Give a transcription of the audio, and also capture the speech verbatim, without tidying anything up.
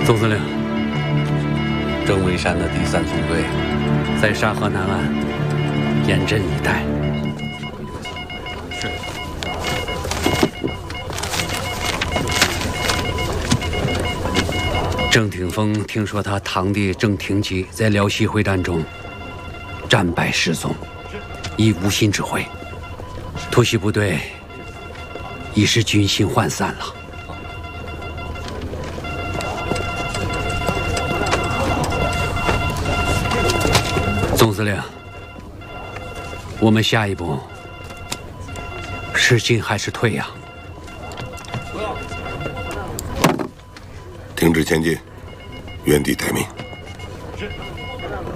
总司令，郑维山的第三纵队在沙河南岸严阵以待。是。郑挺峰听说他堂弟郑廷基在辽西会战中战败失踪，已无心指挥，突袭部队已是军心涣散了。 总司令，我们下一步是进还是退呀？ 停止前进，原地待命。 是。